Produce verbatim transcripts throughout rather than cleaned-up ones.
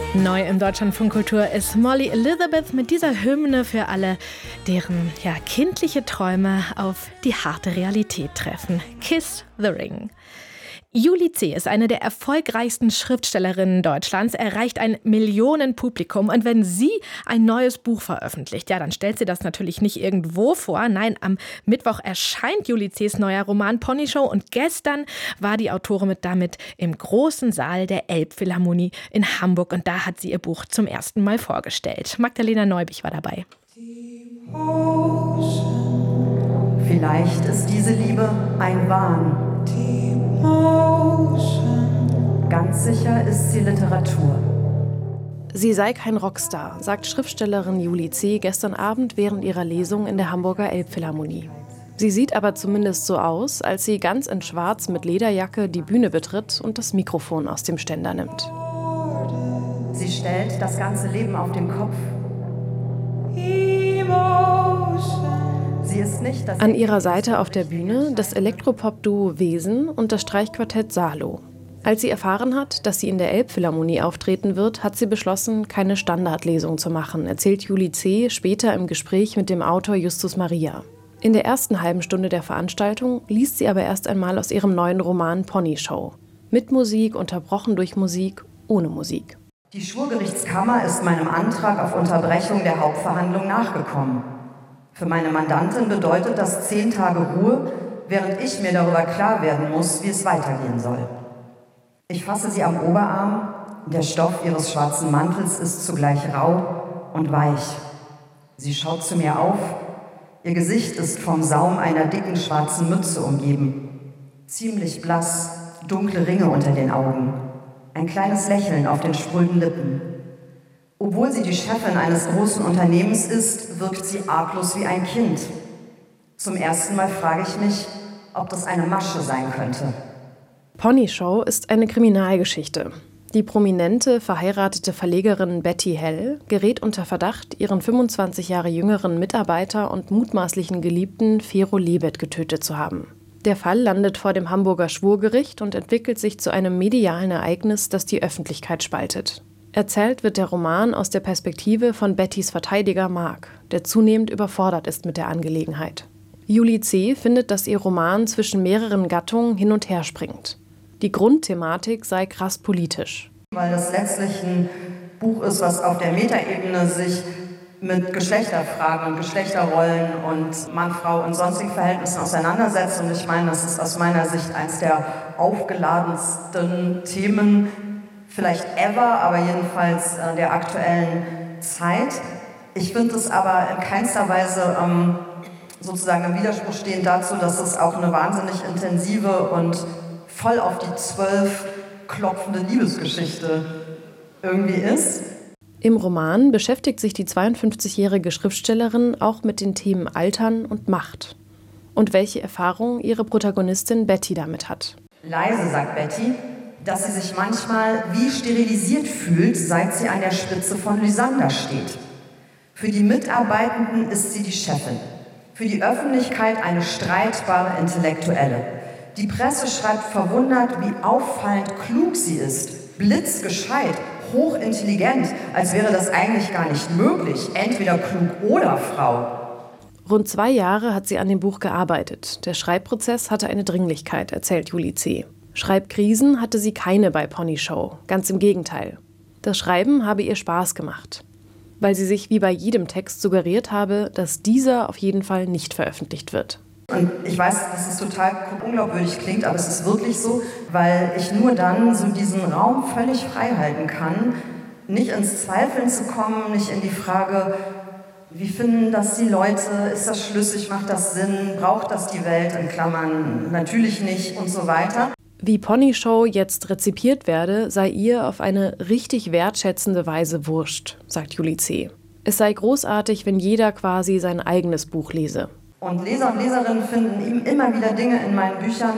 Neu im Deutschlandfunk Kultur ist Molly Elizabeth mit dieser Hymne für alle, deren ja, kindliche Träume auf die harte Realität treffen. Kiss the Ring. Julie C. ist eine der erfolgreichsten Schriftstellerinnen Deutschlands, erreicht ein Millionenpublikum. Und wenn sie ein neues Buch veröffentlicht, ja, dann stellt sie das natürlich nicht irgendwo vor. Nein, am Mittwoch erscheint Julie C.'s neuer Roman Pony Show. Und gestern war die Autorin mit damit im großen Saal der Elbphilharmonie in Hamburg. Und da hat sie ihr Buch zum ersten Mal vorgestellt. Magdalena Neubich war dabei. Vielleicht ist diese Liebe ein Wahn. Ganz sicher ist sie Literatur. Sie sei kein Rockstar, sagt Schriftstellerin Julie C. gestern Abend während ihrer Lesung in der Hamburger Elbphilharmonie. Sie sieht aber zumindest so aus, als sie ganz in Schwarz mit Lederjacke die Bühne betritt und das Mikrofon aus dem Ständer nimmt. Sie stellt das ganze Leben auf den Kopf. Sie ist nicht das An ihrer Seite auf der Bühne das Elektropop-Duo Wesen und das Streichquartett Salo. Als sie erfahren hat, dass sie in der Elbphilharmonie auftreten wird, hat sie beschlossen, keine Standardlesung zu machen, erzählt Julie C. später im Gespräch mit dem Autor Justus Maria. In der ersten halben Stunde der Veranstaltung liest sie aber erst einmal aus ihrem neuen Roman Pony Show. Mit Musik, unterbrochen durch Musik, ohne Musik. Die Schwurgerichtskammer ist meinem Antrag auf Unterbrechung der Hauptverhandlung nachgekommen. Für meine Mandantin bedeutet das zehn Tage Ruhe, während ich mir darüber klar werden muss, wie es weitergehen soll. Ich fasse sie am Oberarm, der Stoff ihres schwarzen Mantels ist zugleich rau und weich. Sie schaut zu mir auf, ihr Gesicht ist vom Saum einer dicken schwarzen Mütze umgeben. Ziemlich blass, dunkle Ringe unter den Augen, ein kleines Lächeln auf den spröden Lippen. Obwohl sie die Chefin eines großen Unternehmens ist, wirkt sie arglos wie ein Kind. Zum ersten Mal frage ich mich, ob das eine Masche sein könnte. Pony Show ist eine Kriminalgeschichte. Die prominente, verheiratete Verlegerin Betty Hell gerät unter Verdacht, ihren fünfundzwanzig Jahre jüngeren Mitarbeiter und mutmaßlichen Geliebten Fero Lebet getötet zu haben. Der Fall landet vor dem Hamburger Schwurgericht und entwickelt sich zu einem medialen Ereignis, das die Öffentlichkeit spaltet. Erzählt wird der Roman aus der Perspektive von Bettys Verteidiger Mark, der zunehmend überfordert ist mit der Angelegenheit. Julie C. findet, dass ihr Roman zwischen mehreren Gattungen hin und her springt. Die Grundthematik sei krass politisch. Weil das letztlich ein Buch ist, was auf der Metaebene sich mit Geschlechterfragen und Geschlechterrollen und Mann, Frau und sonstigen Verhältnissen auseinandersetzt. Und ich meine, das ist aus meiner Sicht eines der aufgeladensten Themen, vielleicht ever, aber jedenfalls äh, der aktuellen Zeit. Ich finde es aber in keinster Weise ähm, sozusagen im Widerspruch stehend dazu, dass es auch eine wahnsinnig intensive und voll auf die Zwölf klopfende Liebesgeschichte irgendwie ist. Im Roman beschäftigt sich die zweiundfünfzigjährige Schriftstellerin auch mit den Themen Altern und Macht und welche Erfahrungen ihre Protagonistin Betty damit hat. Leise sagt Betty, dass sie sich manchmal wie sterilisiert fühlt, seit sie an der Spitze von Lysander steht. Für die Mitarbeitenden ist sie die Chefin, für die Öffentlichkeit eine streitbare Intellektuelle. Die Presse schreibt verwundert, wie auffallend klug sie ist, blitzgescheit, hochintelligent, als wäre das eigentlich gar nicht möglich, entweder klug oder Frau. Rund zwei Jahre hat sie an dem Buch gearbeitet. Der Schreibprozess hatte eine Dringlichkeit, erzählt Julie C. Schreibkrisen hatte sie keine bei Pony Show, ganz im Gegenteil. Das Schreiben habe ihr Spaß gemacht, weil sie sich wie bei jedem Text suggeriert habe, dass dieser auf jeden Fall nicht veröffentlicht wird. Und ich weiß, dass es total unglaubwürdig klingt, aber es ist wirklich so, weil ich nur dann so diesen Raum völlig frei halten kann, nicht ins Zweifeln zu kommen, nicht in die Frage, wie finden das die Leute, ist das schlüssig, macht das Sinn, braucht das die Welt, in Klammern natürlich nicht und so weiter. Wie Pony Show jetzt rezipiert werde, sei ihr auf eine richtig wertschätzende Weise wurscht, sagt Julie C. Es sei großartig, wenn jeder quasi sein eigenes Buch lese. Und Leser und Leserinnen finden eben immer wieder Dinge in meinen Büchern,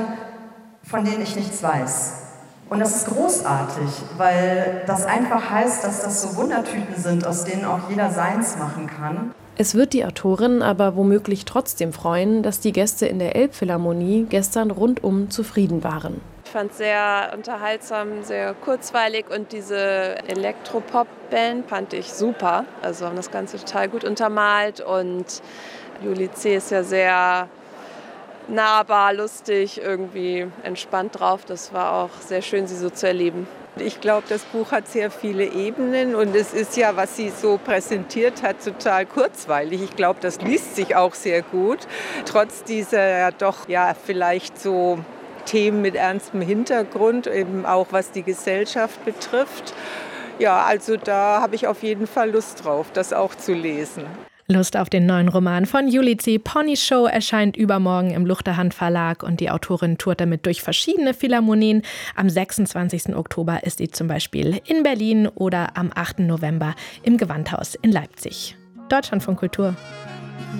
von denen ich nichts weiß. Und das ist großartig, weil das einfach heißt, dass das so Wundertüten sind, aus denen auch jeder seins machen kann. Es wird die Autorin aber womöglich trotzdem freuen, dass die Gäste in der Elbphilharmonie gestern rundum zufrieden waren. fand es sehr unterhaltsam, sehr kurzweilig und diese Elektropop-Band fand ich super. Also haben das Ganze total gut untermalt und Juli C. ist ja sehr nahbar, lustig, irgendwie entspannt drauf. Das war auch sehr schön, sie so zu erleben. Ich glaube, das Buch hat sehr viele Ebenen und es ist ja, was sie so präsentiert hat, total kurzweilig. Ich glaube, das liest sich auch sehr gut, trotz dieser ja doch ja vielleicht so Themen mit ernstem Hintergrund, eben auch was die Gesellschaft betrifft. Ja, also da habe ich auf jeden Fall Lust drauf, das auch zu lesen. Lust auf den neuen Roman von Juli C. Pony Show erscheint übermorgen im Luchterhand Verlag und die Autorin tourt damit durch verschiedene Philharmonien. Am sechsundzwanzigsten Oktober ist sie zum Beispiel in Berlin oder am achten November im Gewandhaus in Leipzig. Deutschlandfunk Kultur.